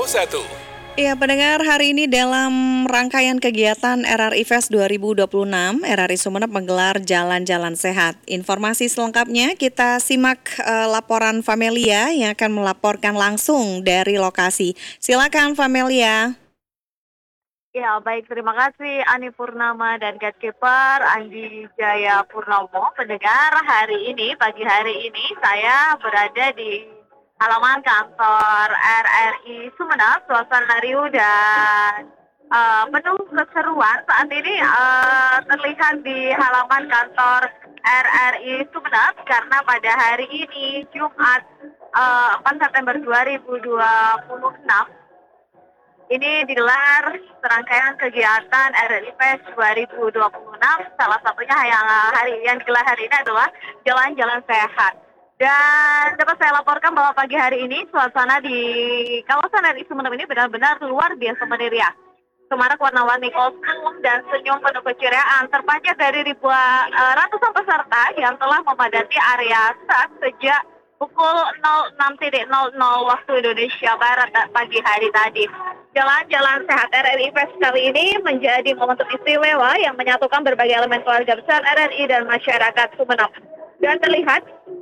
1. Ya, pendengar, hari ini dalam rangkaian kegiatan RRI Fest 2026, RRI Sumeneb menggelar Jalan-Jalan Sehat. Informasi selengkapnya kita simak laporan Famelia yang akan melaporkan langsung dari lokasi. Silakan Famelia. Ya, baik. Terima kasih Ani Purnama dan Gatekeeper Andi Jaya Purnomo. Pendengar, pagi hari ini saya berada di halaman kantor RRI Sumeneb. Suasana riuh dan penuh keseruan saat ini terlihat di halaman kantor RRI Sumeneb karena pada hari ini Jumat 4 September 2026 ini digelar serangkaian kegiatan RRI Fest 2026. Salah satunya yang digelar hari ini adalah Jalan-Jalan Sehat. Dan dapat saya laporkan bahwa pagi hari ini suasana di kawasan RRI Sumeneb ini benar-benar luar biasa meriah. Semarak warna-warni kostum dan senyum penuh keceriaan terpancar dari ratusan peserta yang telah memadati area start sejak pukul 06.00 waktu Indonesia Barat pagi hari tadi. Jalan-jalan sehat RRI Fest kali ini menjadi momentum istimewa yang menyatukan berbagai elemen keluarga besar RRI dan masyarakat Sumeneb. Dan terlihat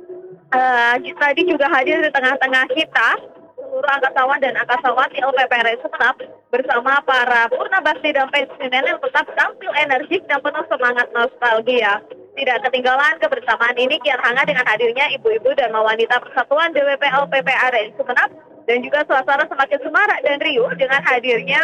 tadi juga hadir di tengah-tengah kita seluruh angkasawan dan angkasawati LPPRI Sumeneb bersama para purnabakti dan pensiunan yang tetap tampil energik dan penuh semangat nostalgia. Tidak ketinggalan kebersamaan ini kian hangat dengan hadirnya ibu-ibu dan wanita Persatuan DWP LPPRI Sumeneb dan juga suasana semakin semarak dan riuh dengan hadirnya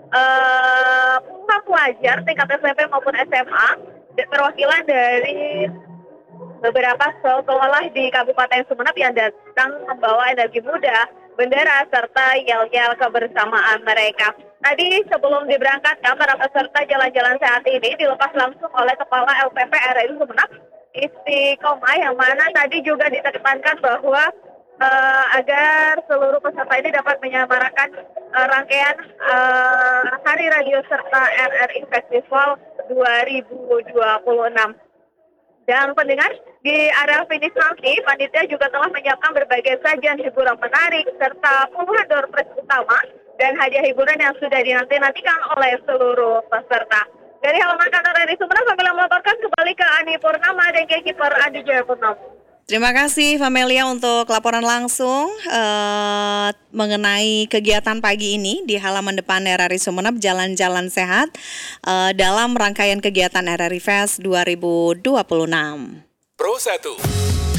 puluhan pelajar tingkat SMP maupun SMA perwakilan dari beberapa sekolah di Kabupaten Sumeneb yang datang membawa energi muda, bendera, serta yel-yel kebersamaan mereka. Tadi sebelum diberangkatkan, para peserta jalan-jalan sehat ini dilepas langsung oleh Kepala LPP RRI Sumeneb, Istiqomah, yang mana tadi juga ditekankan bahwa agar seluruh peserta ini dapat menyemarakan rangkaian Hari Radio serta RRI Festival 2026. Dan pendengar, di area finish nanti, panitia juga telah menyiapkan berbagai sajian hiburan menarik serta puluhan door prize utama dan hadiah hiburan yang sudah dinanti-nantikan oleh seluruh peserta. Dari halaman kantor RRI Sumeneb, kami melaporkan kembali ke Ani Purnama dan Gatekeeper Andi Jaya Purnomo. Terima kasih Famelia untuk laporan langsung mengenai kegiatan pagi ini di halaman depan RRI Sumeneb, Jalan-Jalan Sehat dalam rangkaian kegiatan RRI Fest 2026. Pro 1.